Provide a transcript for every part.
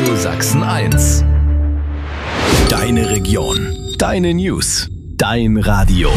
Radio Sachsen 1. Deine Region, deine News, dein Radio.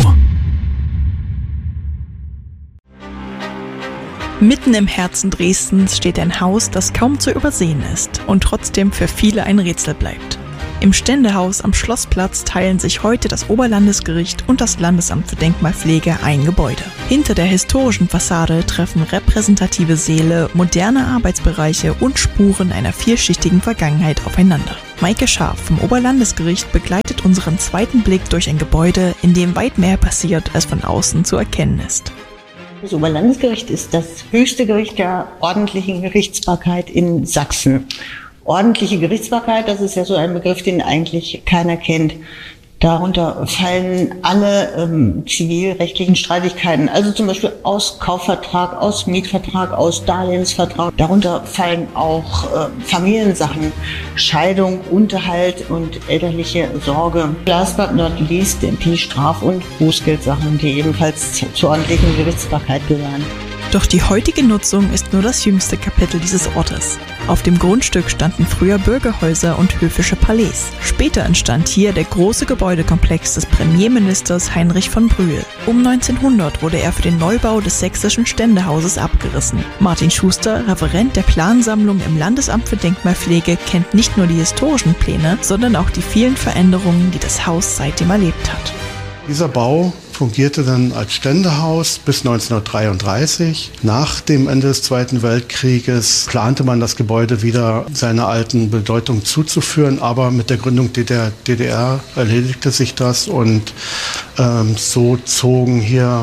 Mitten im Herzen Dresdens steht ein Haus, das kaum zu übersehen ist und trotzdem für viele ein Rätsel bleibt. Im Ständehaus am Schlossplatz teilen sich heute das Oberlandesgericht und das Landesamt für Denkmalpflege ein Gebäude. Hinter der historischen Fassade treffen repräsentative Säle, moderne Arbeitsbereiche und Spuren einer vielschichtigen Vergangenheit aufeinander. Maike Scharf vom Oberlandesgericht begleitet unseren zweiten Blick durch ein Gebäude, in dem weit mehr passiert, als von außen zu erkennen ist. Das Oberlandesgericht ist das höchste Gericht der ordentlichen Gerichtsbarkeit in Sachsen. Ordentliche Gerichtsbarkeit, das ist ja so ein Begriff, den eigentlich keiner kennt. Darunter fallen alle zivilrechtlichen Streitigkeiten, also zum Beispiel aus Kaufvertrag, aus Mietvertrag, aus Darlehensvertrag. Darunter fallen auch Familiensachen, Scheidung, Unterhalt und elterliche Sorge. Last but not least die Straf- und Bußgeldsachen, die ebenfalls zur ordentlichen Gerichtsbarkeit gehören. Doch die heutige Nutzung ist nur das jüngste Kapitel dieses Ortes. Auf dem Grundstück standen früher Bürgerhäuser und höfische Palais. Später entstand hier der große Gebäudekomplex des Premierministers Heinrich von Brühl. Um 1900 wurde er für den Neubau des sächsischen Ständehauses abgerissen. Martin Schuster, Referent der Plansammlung im Landesamt für Denkmalpflege, kennt nicht nur die historischen Pläne, sondern auch die vielen Veränderungen, die das Haus seitdem erlebt hat. Dieser Bau fungierte dann als Ständehaus bis 1933. Nach dem Ende des Zweiten Weltkrieges plante man, das Gebäude wieder seiner alten Bedeutung zuzuführen, aber mit der Gründung der DDR erledigte sich das und so zogen hier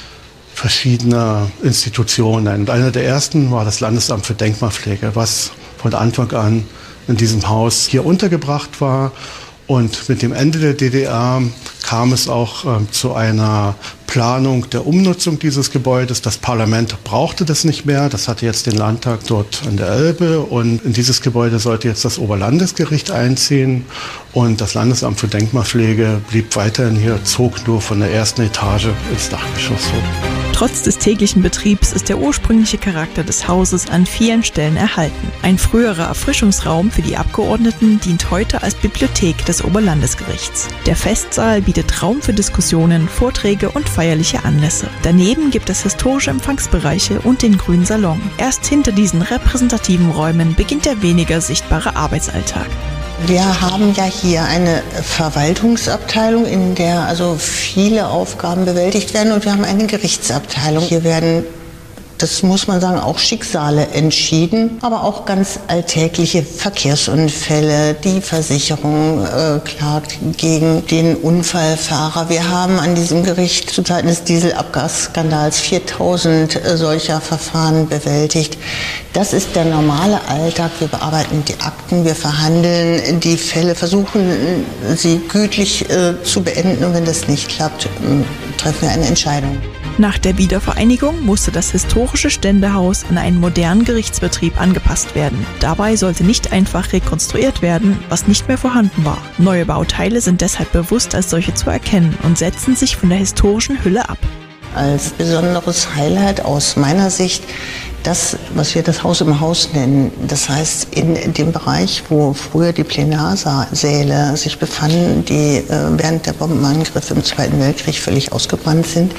verschiedene Institutionen ein. Und eine der ersten war das Landesamt für Denkmalpflege, was von Anfang an in diesem Haus hier untergebracht war. Und mit dem Ende der DDR kam es auch zu einer Planung der Umnutzung dieses Gebäudes. Das Parlament brauchte das nicht mehr. Das hatte jetzt den Landtag dort an der Elbe. Und in dieses Gebäude sollte jetzt das Oberlandesgericht einziehen. Und das Landesamt für Denkmalpflege blieb weiterhin hier, zog nur von der ersten Etage ins Dachgeschoss hoch. Trotz des täglichen Betriebs ist der ursprüngliche Charakter des Hauses an vielen Stellen erhalten. Ein früherer Erfrischungsraum für die Abgeordneten dient heute als Bibliothek des Oberlandesgerichts. Der Festsaal bietet Raum für Diskussionen, Vorträge und feierliche Anlässe. Daneben gibt es historische Empfangsbereiche und den grünen Salon. Erst hinter diesen repräsentativen Räumen beginnt der weniger sichtbare Arbeitsalltag. Wir haben ja hier eine Verwaltungsabteilung, in der also viele Aufgaben bewältigt werden, und wir haben eine Gerichtsabteilung. Hier werden, das muss man sagen, auch Schicksale entschieden, aber auch ganz alltägliche Verkehrsunfälle. Die Versicherung klagt gegen den Unfallfahrer. Wir haben an diesem Gericht zu Zeiten des Dieselabgasskandals 4000 solcher Verfahren bewältigt. Das ist der normale Alltag. Wir bearbeiten die Akten, wir verhandeln die Fälle, versuchen sie gütlich zu beenden, und wenn das nicht klappt, treffen wir eine Entscheidung. Nach der Wiedervereinigung musste das historische Ständehaus an einen modernen Gerichtsbetrieb angepasst werden. Dabei sollte nicht einfach rekonstruiert werden, was nicht mehr vorhanden war. Neue Bauteile sind deshalb bewusst als solche zu erkennen und setzen sich von der historischen Hülle ab. Als besonderes Highlight aus meiner Sicht das, was wir das Haus im Haus nennen. Das heißt, in dem Bereich, wo früher die Plenarsäle sich befanden, die während der Bombenangriffe im Zweiten Weltkrieg völlig ausgebrannt sind,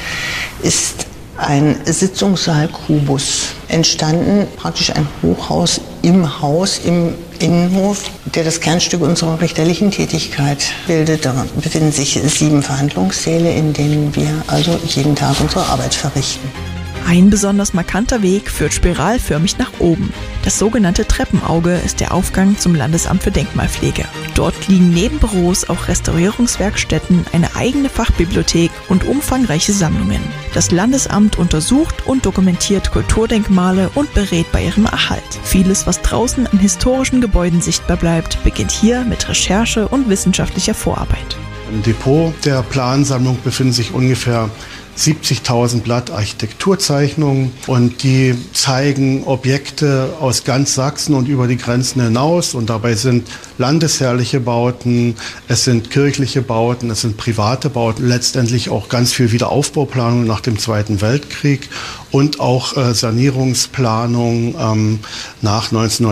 ist ein Sitzungssaal-Kubus entstanden, praktisch ein Hochhaus im Haus, im Innenhof, der das Kernstück unserer richterlichen Tätigkeit bildet. Da befinden sich 7 Verhandlungssäle, in denen wir also jeden Tag unsere Arbeit verrichten. Ein besonders markanter Weg führt spiralförmig nach oben. Das sogenannte Treppenauge ist der Aufgang zum Landesamt für Denkmalpflege. Dort liegen neben Büros auch Restaurierungswerkstätten, eine eigene Fachbibliothek und umfangreiche Sammlungen. Das Landesamt untersucht und dokumentiert Kulturdenkmale und berät bei ihrem Erhalt. Vieles, was draußen an historischen Gebäuden sichtbar bleibt, beginnt hier mit Recherche und wissenschaftlicher Vorarbeit. Im Depot der Plansammlung befinden sich ungefähr 70.000 Blatt Architekturzeichnungen und die zeigen Objekte aus ganz Sachsen und über die Grenzen hinaus und dabei sind landesherrliche Bauten, es sind kirchliche Bauten, es sind private Bauten, letztendlich auch ganz viel Wiederaufbauplanung nach dem Zweiten Weltkrieg und auch Sanierungsplanung nach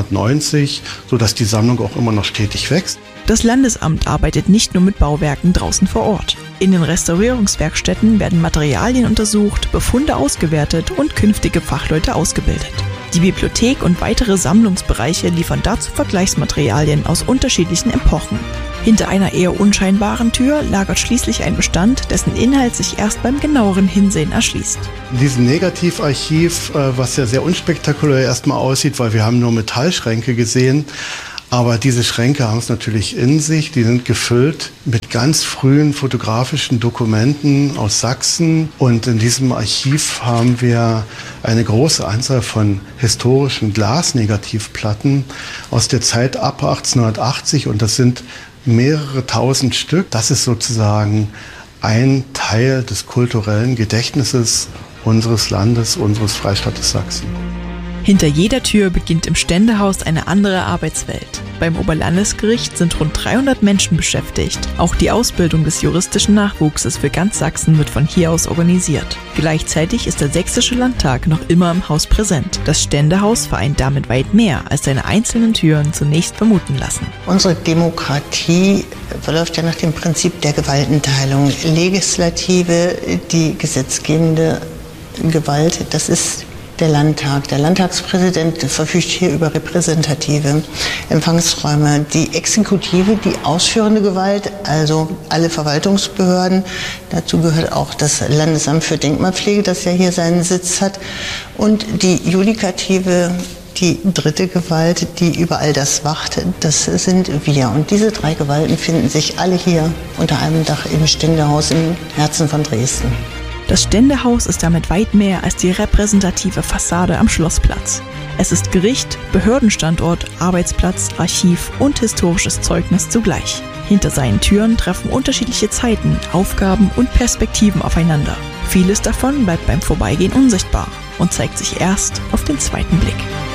1990, sodass die Sammlung auch immer noch stetig wächst. Das Landesamt arbeitet nicht nur mit Bauwerken draußen vor Ort. In den Restaurierungswerkstätten werden Materialien untersucht, Befunde ausgewertet und künftige Fachleute ausgebildet. Die Bibliothek und weitere Sammlungsbereiche liefern dazu Vergleichsmaterialien aus unterschiedlichen Epochen. Hinter einer eher unscheinbaren Tür lagert schließlich ein Bestand, dessen Inhalt sich erst beim genaueren Hinsehen erschließt. In diesem Negativarchiv, was ja sehr unspektakulär erstmal aussieht, weil wir haben nur Metallschränke gesehen, aber diese Schränke haben es natürlich in sich. Die sind gefüllt mit ganz frühen fotografischen Dokumenten aus Sachsen. Und in diesem Archiv haben wir eine große Anzahl von historischen Glasnegativplatten aus der Zeit ab 1880. Und das sind mehrere tausend Stück. Das ist sozusagen ein Teil des kulturellen Gedächtnisses unseres Landes, unseres Freistaates Sachsen. Hinter jeder Tür beginnt im Ständehaus eine andere Arbeitswelt. Beim Oberlandesgericht sind rund 300 Menschen beschäftigt. Auch die Ausbildung des juristischen Nachwuchses für ganz Sachsen wird von hier aus organisiert. Gleichzeitig ist der Sächsische Landtag noch immer im Haus präsent. Das Ständehaus vereint damit weit mehr, als seine einzelnen Türen zunächst vermuten lassen. Unsere Demokratie verläuft ja nach dem Prinzip der Gewaltenteilung. Legislative, die gesetzgebende Gewalt, das ist der Landtag. Der Landtagspräsident verfügt hier über repräsentative Empfangsräume. Die Exekutive, die ausführende Gewalt, also alle Verwaltungsbehörden. Dazu gehört auch das Landesamt für Denkmalpflege, das ja hier seinen Sitz hat. Und die Judikative, die dritte Gewalt, die über all das wacht, das sind wir. Und diese drei Gewalten finden sich alle hier unter einem Dach im Ständehaus im Herzen von Dresden. Das Ständehaus ist damit weit mehr als die repräsentative Fassade am Schlossplatz. Es ist Gericht, Behördenstandort, Arbeitsplatz, Archiv und historisches Zeugnis zugleich. Hinter seinen Türen treffen unterschiedliche Zeiten, Aufgaben und Perspektiven aufeinander. Vieles davon bleibt beim Vorbeigehen unsichtbar und zeigt sich erst auf den zweiten Blick.